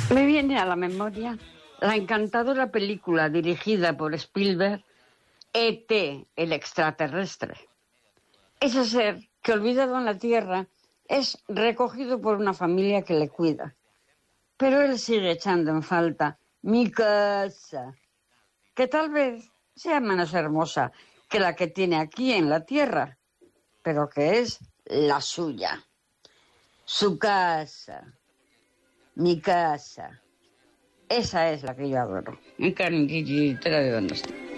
Me viene a la memoria la encantadora película dirigida por Spielberg, E.T., el extraterrestre. Ese ser que, olvidado en la Tierra, es recogido por una familia que le cuida. Pero él sigue echando en falta mi casa, que tal vez sea menos hermosa que la que tiene aquí en la Tierra, pero que es la suya. Su casa, mi casa. Esa es la que yo adoro. En carne, de dónde está.